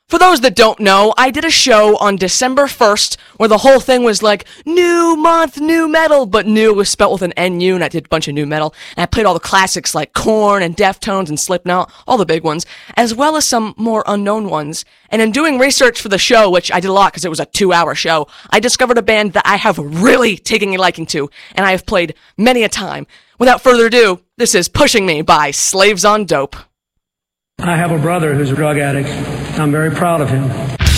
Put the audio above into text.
For those that don't know, I did a show on December 1st where the whole thing was like, new month, new metal, but new was spelled with an N-U, and I did a bunch of new metal, and I played all the classics like Korn and Deftones and Slipknot, all the big ones, as well as some more unknown ones. And in doing research for the show, which I did a lot because it was a 2-hour show, I discovered a band that I have really taken a liking to, and I have played many a time. Without further ado, this is Pushing Me by Slaves on Dope. I have a brother who's a drug addict. I'm very proud of him.